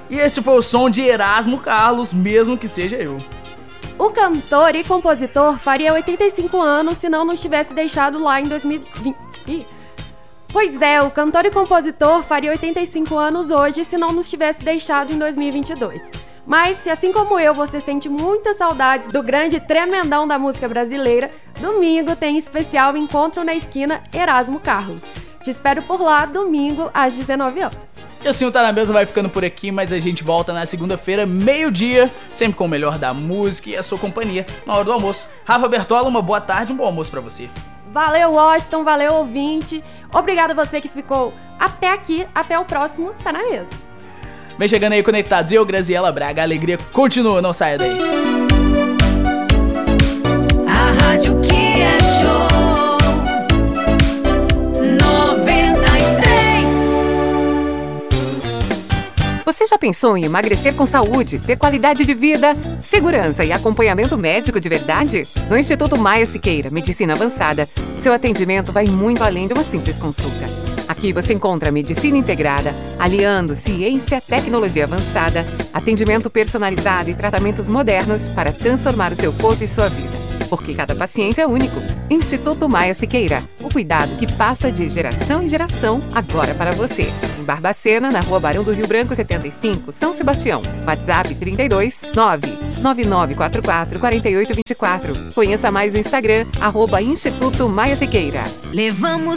E esse foi o som de Erasmo Carlos, mesmo que seja eu. O cantor e compositor faria 85 anos se não tivesse deixado lá em 2020. Pois é, o cantor e compositor faria 85 anos hoje se não nos tivesse deixado em 2022. Mas se assim como eu você sente muitas saudades do grande tremendão da música brasileira, domingo tem especial Encontro na Esquina Erasmo Carlos. Te espero por lá domingo às 19 horas. E assim o Tá Na Mesa vai ficando por aqui, mas a gente volta na segunda-feira, meio-dia, sempre com o melhor da música e a sua companhia na hora do almoço. Rafa Bertola, uma boa tarde, um bom almoço pra você. Valeu, Washington, valeu, ouvinte. Obrigado a você que ficou até aqui, até o próximo Tá Na Mesa. Vem chegando aí conectados, eu, Graziela Braga, a alegria continua, não saia daí. A rádio que é show 93. Você já pensou em emagrecer com saúde, ter qualidade de vida, segurança e acompanhamento médico de verdade? No Instituto Maia Siqueira, Medicina Avançada, seu atendimento vai muito além de uma simples consulta. Aqui você encontra medicina integrada, aliando ciência, tecnologia avançada, atendimento personalizado e tratamentos modernos para transformar o seu corpo e sua vida. Porque cada paciente é único. Instituto Maia Siqueira, o cuidado que passa de geração em geração, agora para você. Em Barbacena, na Rua Barão do Rio Branco 75, São Sebastião. WhatsApp 32 99944 4824. Conheça mais o Instagram, @Instituto Maia Siqueira. Levamos